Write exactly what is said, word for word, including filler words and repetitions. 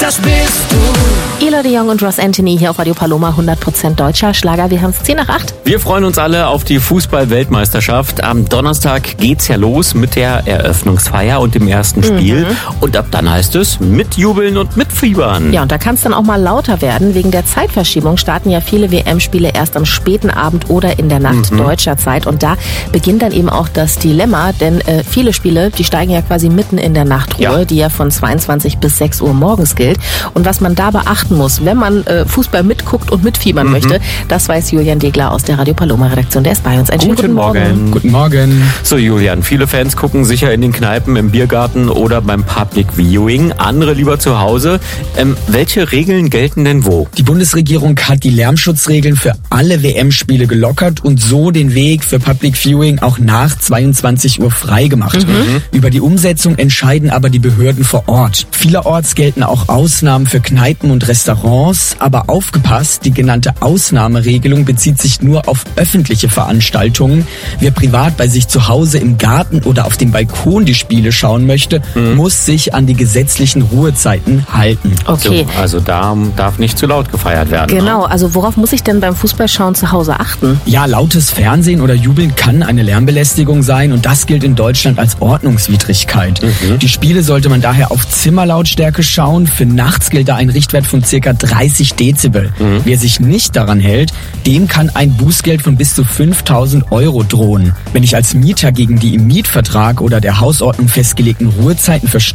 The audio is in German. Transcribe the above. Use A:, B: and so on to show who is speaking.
A: das bist du.
B: Elo de Jong und Ross Anthony hier auf Radio Paloma, hundert Prozent deutscher Schlager. Wir haben es zehn nach acht.
C: Wir freuen uns alle auf die Fußball-Weltmeisterschaft. Am Donnerstag geht's ja los mit der Eröffnungsfeier und dem ersten Spiel. Mhm. Und ab dann heißt es mitjubeln und mitfiebern.
B: Ja, und da kann es dann auch mal lauter werden. Wegen der Zeitverschiebung starten ja viele W M-Spiele erst am späten Abend oder in der Nacht mhm. deutscher Zeit. Und da beginnt dann eben auch das Dilemma, denn äh, viele Spiele, die steigen ja quasi mitten in der Nachtruhe, ja. die ja von zweiundzwanzig bis sechs Uhr morgens gilt. Und was man da beachten muss, wenn man äh, Fußball mitguckt und mitfiebern mhm. möchte, das weiß Julian Degler aus der Radio Paloma Redaktion. Der ist bei uns. Einen
C: guten, guten Morgen.
D: Morgen. Guten Morgen.
C: So Julian, viele Fans gucken sicher in den Kneipen, im Biergarten oder beim Public Viewing, andere lieber zu Hause. Ähm, welche Regeln gelten denn wo?
D: Die Bundesregierung hat die Lärmschutzregeln für alle W M-Spiele gelockert und so den Weg für Public Viewing auch nach zweiundzwanzig Uhr frei gemacht. Mhm. Über die Umsetzung entscheiden aber die Behörden vor Ort. Vielerorts gelten auch Ausnahmen für Kneipen und Restaurants, aber aufgepasst, die genannte Ausnahmeregelung bezieht sich nur auf öffentliche Veranstaltungen. Wer privat bei sich zu Hause im Garten oder auf dem Balkon die Spiele schauen möchte, mhm. muss sich an die gesetzlichen Ruhezeiten halten.
B: Okay.
C: So, also da darf nicht zu laut gefeiert werden.
B: Genau,
C: ne?
B: Also worauf muss ich denn beim Fußballschauen zu Hause achten?
D: Ja, lautes Fernsehen oder Jubeln kann eine Lärmbelästigung sein und das gilt in Deutschland als Ordnungswidrigkeit. Mhm. Die Spiele sollte man daher auf Zimmerlautstärke schauen. Für nachts gilt da ein Richtwert von circa dreißig Dezibel. Mhm. Wer sich nicht daran hält, dem kann ein Bußgeld von bis zu fünftausend Euro drohen. Wenn ich als Mieter gegen die im Mietvertrag oder der Hausordnung festgelegten Ruhezeiten verstoße,